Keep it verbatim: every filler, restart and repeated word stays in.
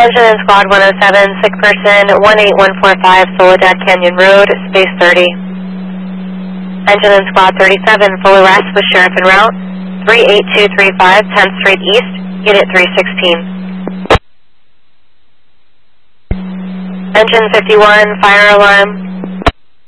Engine in Squad one oh seven, sick person, one eight one four five, Soledad Canyon Road, space thirty. Engine in Squad thirty-seven, full arrest with sheriff en route, three eight two three five, tenth Street East, unit three sixteen. Engine fifty-one, fire alarm,